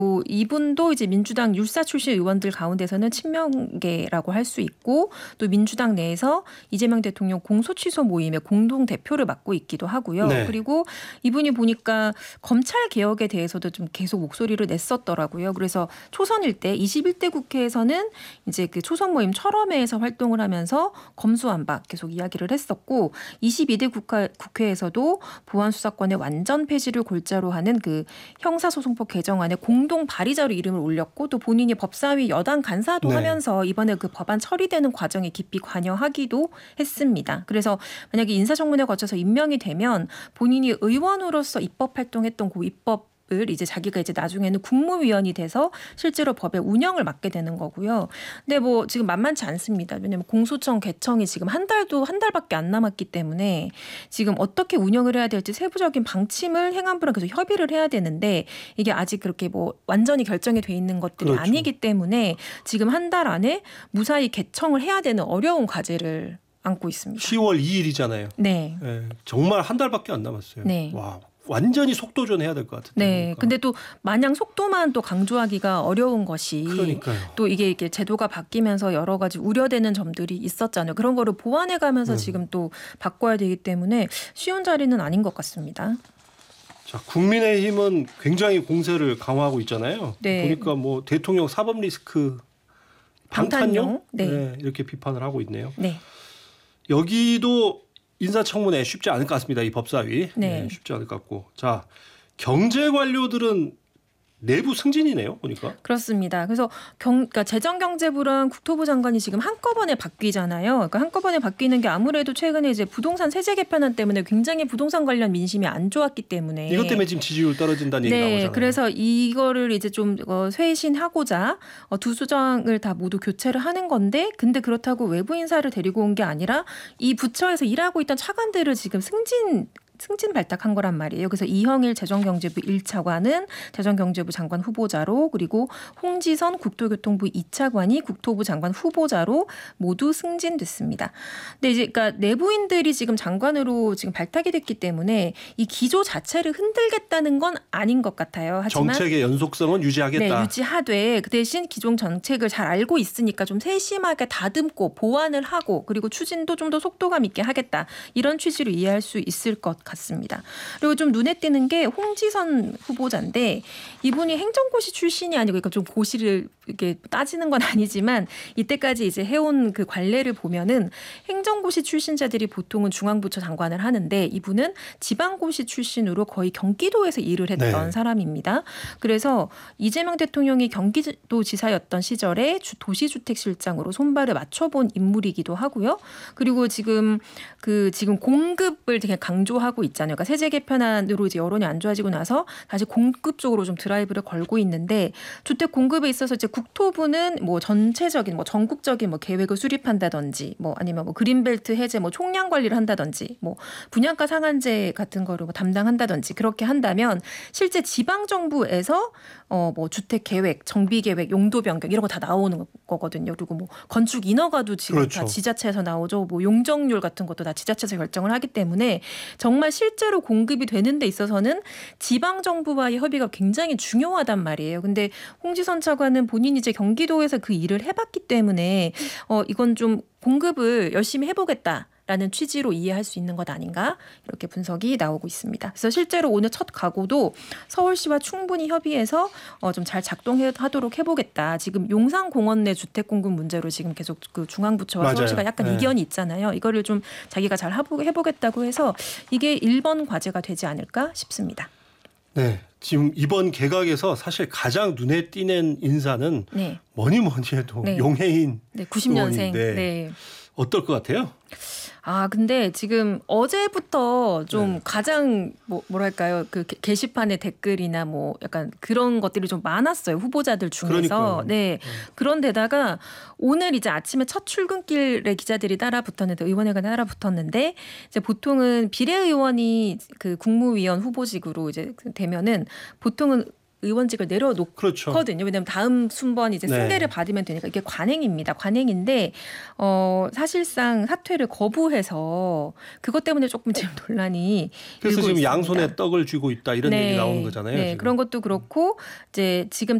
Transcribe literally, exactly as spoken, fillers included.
뭐 이분도 이제 민주당 율사 출신 의원들 가운데서는 친명계라고 할 수 있고 또 민주당 내에서 이재명 대통령 공소 취소 모임의 공동 대표를 맡고 있기도 하고요. 네. 그리고 이분이 보니까 검찰 개혁에 대해서도 좀 계속 목소리를 냈었더라고요. 그래서 초선 일대 이십일 대 국회에서는 이제 그 초선 모임 철험회에서 활동을 하면서 검수완박 계속 이야기를 했었고 이십이 대 국회, 국회에서도 보안수사권의 완전 폐지를 골자로 하는 그 형사소송법 개정안의 공동 발의자로 이름을 올렸고 또 본인이 법사위 여당 간사도 네. 하면서 이번에 그 법안 처리되는 과정에 깊이 관여하기도 했습니다. 그래서 만약에 인사청문회 거쳐서 임명이 되면 본인이 의원으로서 입법 활동했던 그 입법 을 이제 자기가 이제 나중에는 국무위원이 돼서 실제로 법의 운영을 맡게 되는 거고요. 근데 뭐 지금 만만치 않습니다. 왜냐하면 공소청 개청이 지금 한 달도 한 달밖에 안 남았기 때문에 지금 어떻게 운영을 해야 될지 세부적인 방침을 행안부랑 계속 협의를 해야 되는데 이게 아직 그렇게 뭐 완전히 결정이 돼 있는 것들이 그렇죠. 아니기 때문에 지금 한 달 안에 무사히 개청을 해야 되는 어려운 과제를 안고 있습니다. 시월 이일이잖아요. 네. 네, 정말 한 달밖에 안 남았어요. 네. 와. 완전히 속도전해야 될 것 같은데. 네. 그러니까. 근데 또 마냥 속도만 또 강조하기가 어려운 것이 그러니까요. 또 이게 이게 제도가 바뀌면서 여러 가지 우려되는 점들이 있었잖아요. 그런 거를 보완해 가면서 음. 지금 또 바꿔야 되기 때문에 쉬운 자리는 아닌 것 같습니다. 자, 국민의힘은 굉장히 공세를 강화하고 있잖아요. 네. 보니까 뭐 대통령 사법 리스크 방탄용, 방탄용? 네. 네, 이렇게 비판을 하고 있네요. 네. 여기도 인사청문회 쉽지 않을 것 같습니다. 이 법사위. 네. 네, 쉽지 않을 것 같고. 자, 경제 관료들은 내부 승진이네요. 보니까. 그렇습니다. 그래서 경, 그러니까 재정경제부랑 국토부 장관이 지금 한꺼번에 바뀌잖아요. 그러니까 한꺼번에 바뀌는 게 아무래도 최근에 이제 부동산 세제 개편안 때문에 굉장히 부동산 관련 민심이 안 좋았기 때문에 이것 때문에 지금 지지율 떨어진다는 얘기 네, 나오잖아요. 그래서 이거를 이제 좀 어, 쇄신하고자 어, 두 수장을 다 모두 교체를 하는 건데, 근데 그렇다고 외부 인사를 데리고 온 게 아니라 이 부처에서 일하고 있던 차관들을 지금 승진 승진 발탁한 거란 말이에요. 그래서 이형일 재정경제부 일 차관은 재정경제부 장관 후보자로, 그리고 홍지선 국토교통부 이 차관이 국토부 장관 후보자로 모두 승진됐습니다. 근데 이제 그러니까 내부인들이 지금 장관으로 지금 발탁이 됐기 때문에 이 기조 자체를 흔들겠다는 건 아닌 것 같아요. 하지만 정책의 연속성은 유지하겠다. 네, 유지하되 그 대신 기존 정책을 잘 알고 있으니까 좀 세심하게 다듬고 보완을 하고 그리고 추진도 좀 더 속도감 있게 하겠다. 이런 취지로 이해할 수 있을 것 같습니다. 그리고 좀 눈에 띄는 게 홍지선 후보자인데 이분이 행정고시 출신이 아니고 그러니까 좀 고시를 이렇게 따지는 건 아니지만 이때까지 이제 해온 그 관례를 보면은 행정고시 출신자들이 보통은 중앙부처 장관을 하는데 이분은 지방고시 출신으로 거의 경기도에서 일을 했던 네. 사람입니다. 그래서 이재명 대통령이 경기도지사였던 시절에 도시주택실장으로 손발을 맞춰본 인물이기도 하고요. 그리고 지금 그 지금 공급을 되게 강조하고 있잖아요. 그러니까 세제 개편안으로 이제 여론이 안 좋아지고 나서 다시 공급 쪽으로 좀 드라이브를 걸고 있는데 주택 공급에 있어서 이제 국토부는 뭐 전체적인 뭐 전국적인 뭐 계획을 수립한다든지 뭐 아니면 뭐 그린벨트 해제 뭐 총량 관리를 한다든지 뭐 분양가 상한제 같은 거를 뭐 담당한다든지 그렇게 한다면 실제 지방 정부에서 어 뭐 주택 계획, 정비 계획, 용도 변경 이런 거 다 나오는 거거든요. 그리고 뭐 건축 인허가도 지금 그렇죠. 다 지자체에서 나오죠. 뭐 용적률 같은 것도 다 지자체에서 결정을 하기 때문에 정말 실제로 공급이 되는 데 있어서는 지방 정부와의 협의가 굉장히 중요하단 말이에요. 근데 홍지선 차관은 본인이 이제 경기도에서 그 일을 해봤기 때문에 어 이건 좀 공급을 열심히 해보겠다. 라는 취지로 이해할 수 있는 것 아닌가 이렇게 분석이 나오고 있습니다. 그래서 실제로 오늘 첫 각오도 서울시와 충분히 협의해서 어 좀 잘 작동하도록 해보겠다. 지금 용산공원 내 주택 공급 문제로 지금 계속 그 중앙부처와 맞아요. 서울시가 약간 네. 이견이 있잖아요. 이거를 좀 자기가 잘 해보겠다고 해서 이게 일 번 과제가 되지 않을까 싶습니다. 네. 지금 이번 개각에서 사실 가장 눈에 띄는 인사는 네. 뭐니 뭐니 해도 네. 용해인 네, 구십 년생. 의원인데 네. 어떨 것 같아요? 아, 근데 지금 어제부터 좀 네. 가장 뭐 뭐랄까요? 그 게- 게시판의 댓글이나 뭐 약간 그런 것들이 좀 많았어요. 후보자들 중에서. 그러니까요. 네. 그런데다가 오늘 이제 아침에 첫 출근길에 기자들이 따라붙었는데 의원회관에 따라붙었는데 이제 보통은 비례의원이 그 국무위원 후보직으로 이제 되면은 보통은 의원직을 내려놓거든요. 그렇죠. 왜냐하면 다음 순번 이제 네. 승계를 받으면 되니까 이게 관행입니다. 관행인데 어, 사실상 사퇴를 거부해서 그것 때문에 조금 지금 논란이 그래서 일고 지금 있습니다. 양손에 떡을 쥐고 있다 이런 네. 얘기 나오는 거잖아요. 네, 지금. 그런 것도 그렇고 이제 지금